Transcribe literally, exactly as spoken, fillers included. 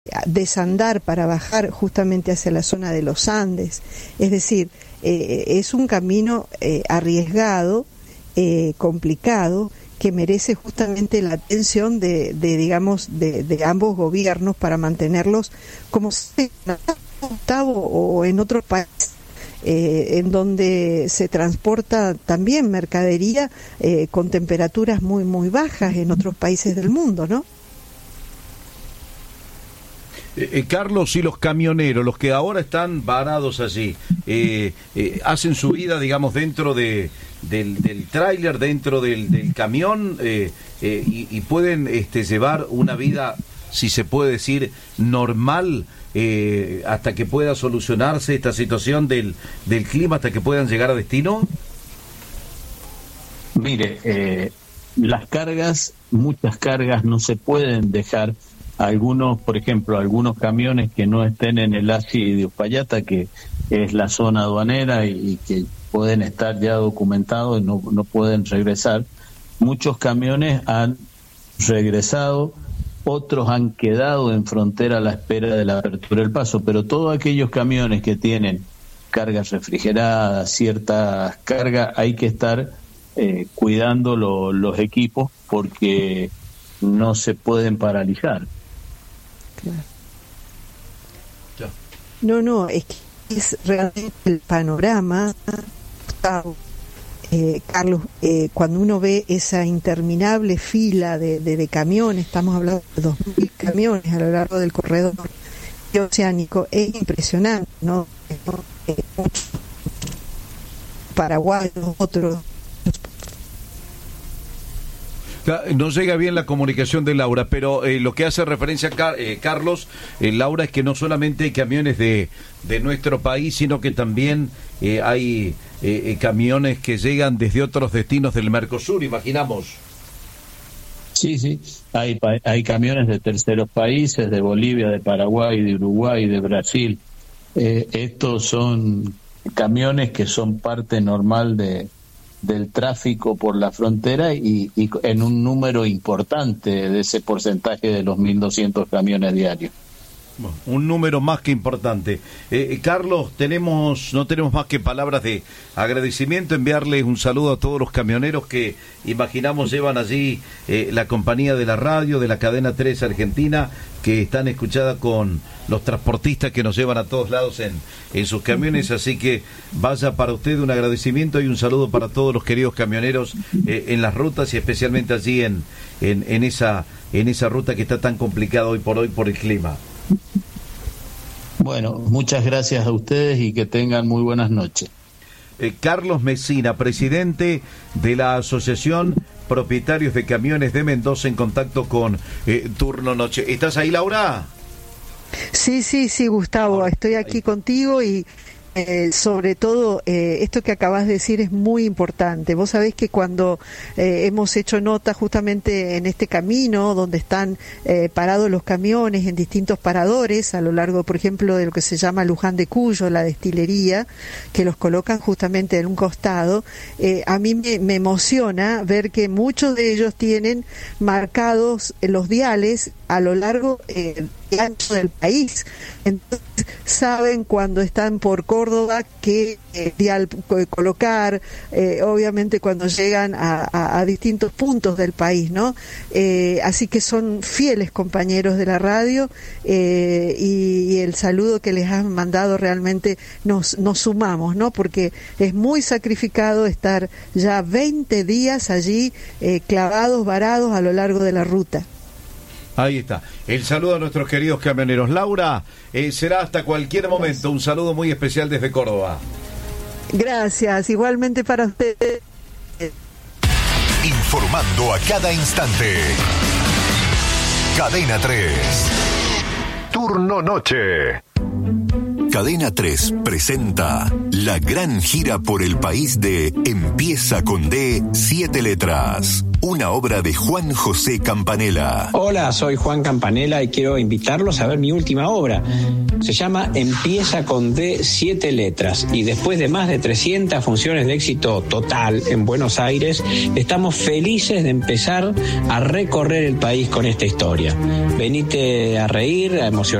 desandar para bajar justamente hacia la zona de los Andes. Es decir, eh, es un camino eh, arriesgado, eh, complicado, que merece justamente la atención de, de digamos, de, de ambos gobiernos para mantenerlos como se Gustavo, o en otros países eh, en donde se transporta también mercadería eh, con temperaturas muy muy bajas en otros países del mundo, ¿no? Eh, eh, Carlos, y los camioneros, los que ahora están varados allí, eh, eh, hacen su vida, digamos, dentro de del, del tráiler, dentro del, del camión, eh, eh, y, y pueden este, llevar una vida, si se puede decir, normal, eh, hasta que pueda solucionarse esta situación del, del clima, hasta que puedan llegar a destino. Mire, eh, las cargas, muchas cargas no se pueden dejar. Algunos, por ejemplo, algunos camiones que no estén en el A S I de Uspallata, que es la zona aduanera y, y que pueden estar ya documentados y no, no pueden regresar. Muchos camiones han regresado, otros han quedado en frontera a la espera de la apertura del paso, pero todos aquellos camiones que tienen cargas refrigeradas, ciertas cargas, hay que estar eh, cuidando lo, los equipos porque no se pueden paralizar. Claro. No, no, es que es realmente el panorama, Gustavo, eh, Carlos, eh, cuando uno ve esa interminable fila de, de, de camiones, estamos hablando de dos mil camiones a lo largo del corredor oceánico, es impresionante, ¿no? Eh, Paraguay, otros. No llega bien la comunicación de Laura, pero eh, lo que hace referencia a Car eh, Carlos, eh, Laura, es que no solamente hay camiones de, de nuestro país, sino que también eh, hay eh, camiones que llegan desde otros destinos del Mercosur, imaginamos. Sí, sí, hay, hay camiones de terceros países, de Bolivia, de Paraguay, de Uruguay, de Brasil. Eh, estos son camiones que son parte normal de del tráfico por la frontera y, y en un número importante de ese porcentaje de los mil doscientos camiones diarios. Bueno, un número más que importante. Eh, Carlos, tenemos no tenemos más que palabras de agradecimiento, enviarles un saludo a todos los camioneros que imaginamos llevan allí eh, la compañía de la radio, de la cadena tres Argentina, que están escuchadas con los transportistas que nos llevan a todos lados en, en sus camiones, así que vaya para usted un agradecimiento y un saludo para todos los queridos camioneros eh, en las rutas y especialmente allí en, en, en, esa, en esa ruta que está tan complicada hoy por hoy por el clima. Bueno, muchas gracias a ustedes y que tengan muy buenas noches. Eh, Carlos Mesina, presidente de la Asociación Propietarios de Camiones de Mendoza, en contacto con eh, Turno Noche. ¿Estás ahí, Laura? Sí, sí, sí, Gustavo, estoy aquí contigo y eh, sobre todo eh, esto que acabas de decir es muy importante. Vos sabés que cuando eh, hemos hecho nota justamente en este camino donde están eh, parados los camiones en distintos paradores a lo largo, por ejemplo, de lo que se llama Luján de Cuyo, la destilería, que los colocan justamente en un costado, eh, a mí me, me emociona ver que muchos de ellos tienen marcados los diales a lo largo eh, y ancho del país. Entonces saben cuando están por Córdoba qué eh, dial colocar, eh, obviamente cuando llegan a, a, a distintos puntos del país, ¿no? Eh, así que son fieles compañeros de la radio eh, y, y el saludo que les han mandado realmente nos, nos sumamos, ¿no? Porque es muy sacrificado estar ya veinte días allí eh, clavados, varados a lo largo de la ruta. Ahí está. El saludo a nuestros queridos camioneros. Laura, eh, será hasta cualquier momento. Un saludo muy especial desde Córdoba. Gracias. Igualmente para ustedes. Informando a cada instante. Cadena tres. Turno Noche. Cadena tres presenta la gran gira por el país de Empieza con D, siete letras. Una obra de Juan José Campanella. Hola, soy Juan Campanella y quiero invitarlos a ver mi última obra. Se llama Empieza con D, siete letras. Y después de más de trescientas funciones de éxito total en Buenos Aires, estamos felices de empezar a recorrer el país con esta historia. Venite a reír, a emocionar.